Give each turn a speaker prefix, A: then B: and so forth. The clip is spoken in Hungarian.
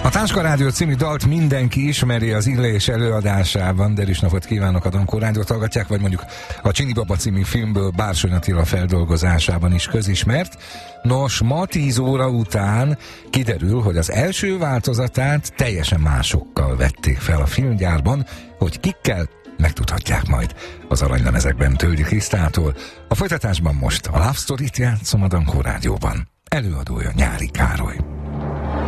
A: A Táska Rádió című dalt mindenki ismeri az Illés előadásában, de is napot kívánok, a Dankó Rádiót hallgatják, vagy mondjuk a Csini Baba című filmből Bársony Attila feldolgozásában is közismert. Nos, ma 10 óra után kiderül, hogy az első változatát teljesen másokkal vették fel a filmgyárban, hogy kikkel, megtudhatják majd az aranylemezekben Tölgyi Krisztától. A folytatásban most a Love Story-t játszom a Dankó Rádióban. Előadója Nyári Károly.